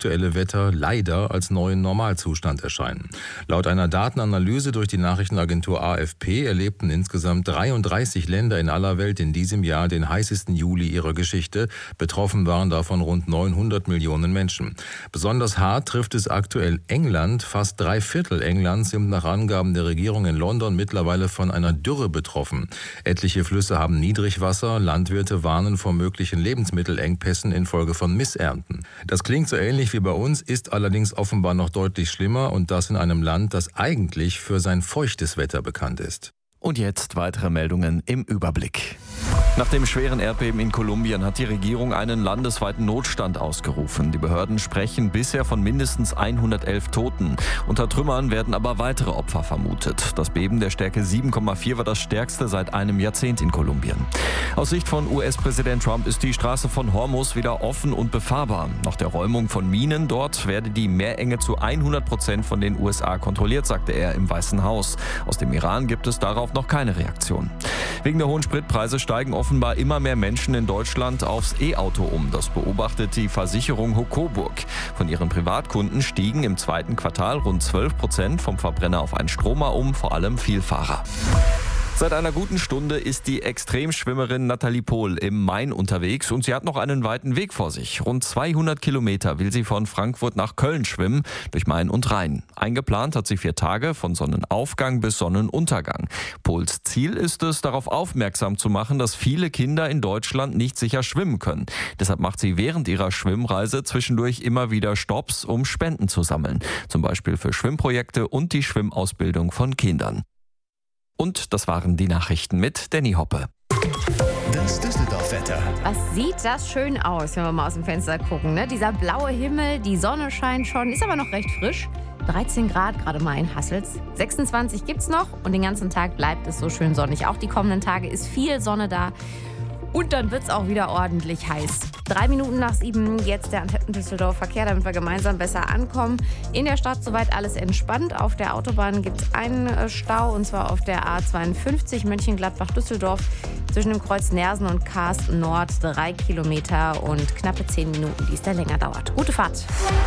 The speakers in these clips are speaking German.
aktuelle Wetter leider als neuen Normalzustand erscheinen. Laut einer Datenanalyse durch die Nachrichtenagentur AFP erlebten insgesamt 33 Länder in aller Welt in diesem Jahr den heißesten Juli ihrer Geschichte. Betroffen waren davon rund 900 Millionen Menschen. Besonders hart trifft es aktuell England. Fast 3/4 Englands sind nach Angaben der Regierung in London mittlerweile von einer Dürre betroffen. Etliche Flüsse haben Niedrigwasser. Landwirte warnen vor möglichen Lebensmittelengpässen infolge von Missernten. Das klingt so ähnlich wie bei uns, ist allerdings offenbar noch deutlich schlimmer, und das in einem Land, das eigentlich für sein feuchtes Wetter bekannt ist. Und jetzt weitere Meldungen im Überblick. Nach dem schweren Erdbeben in Kolumbien hat die Regierung einen landesweiten Notstand ausgerufen. Die Behörden sprechen bisher von mindestens 111 Toten. Unter Trümmern werden aber weitere Opfer vermutet. Das Beben der Stärke 7,4 war das stärkste seit einem Jahrzehnt in Kolumbien. Aus Sicht von US-Präsident Trump ist die Straße von Hormuz wieder offen und befahrbar. Nach der Räumung von Minen dort werde die Meerenge zu 100% von den USA kontrolliert, sagte er im Weißen Haus. Aus dem Iran gibt es darauf noch keine Reaktion. Wegen der hohen Spritpreise steigen offenbar immer mehr Menschen in Deutschland aufs E-Auto um. Das beobachtet die Versicherung Hocoburg. Von ihren Privatkunden stiegen im zweiten Quartal rund 12% vom Verbrenner auf einen Stromer um, vor allem Vielfahrer. Seit einer guten Stunde ist die Extremschwimmerin Nathalie Pohl im Main unterwegs und sie hat noch einen weiten Weg vor sich. Rund 200 Kilometer will sie von Frankfurt nach Köln schwimmen, durch Main und Rhein. Eingeplant hat sie 4 Tage, von Sonnenaufgang bis Sonnenuntergang. Pohls Ziel ist es, darauf aufmerksam zu machen, dass viele Kinder in Deutschland nicht sicher schwimmen können. Deshalb macht sie während ihrer Schwimmreise zwischendurch immer wieder Stopps, um Spenden zu sammeln. Zum Beispiel für Schwimmprojekte und die Schwimmausbildung von Kindern. Und das waren die Nachrichten mit Danny Hoppe. Das Düsseldorf-Wetter. Was sieht das schön aus, wenn wir mal aus dem Fenster gucken, ne? Dieser blaue Himmel, die Sonne scheint schon, ist aber noch recht frisch. 13 Grad gerade mal in Hassels. 26 gibt's noch und den ganzen Tag bleibt es so schön sonnig. Auch die kommenden Tage ist viel Sonne da. Und dann wird's auch wieder ordentlich heiß. 3 Minuten nach 7, jetzt der Antenne Düsseldorf Verkehr, damit wir gemeinsam besser ankommen. In der Stadt soweit alles entspannt. Auf der Autobahn gibt's einen Stau, und zwar auf der A52 Mönchengladbach-Düsseldorf zwischen dem Kreuz Nersen und Kars Nord 3 Kilometer und knappe 10 Minuten, die es da länger dauert. Gute Fahrt.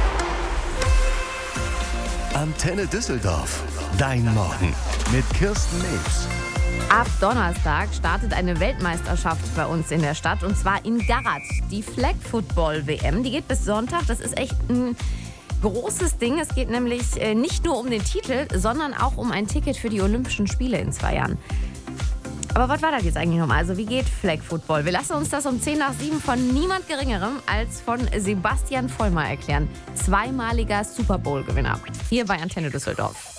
Antenne Düsseldorf. Dein Morgen mit Kirsten Nebs. Ab Donnerstag startet eine Weltmeisterschaft bei uns in der Stadt, und zwar in Garrat. Die Flag Football WM, die geht bis Sonntag. Das ist echt ein großes Ding. Es geht nämlich nicht nur um den Titel, sondern auch um ein Ticket für die Olympischen Spiele in 2 Jahren. Aber was war das jetzt eigentlich nochmal? Also wie geht Flag Football? Wir lassen uns das um 10 nach 7 von niemand Geringerem als von Sebastian Vollmer erklären. 2-maliger Super Bowl-Gewinner. Hier bei Antenne Düsseldorf.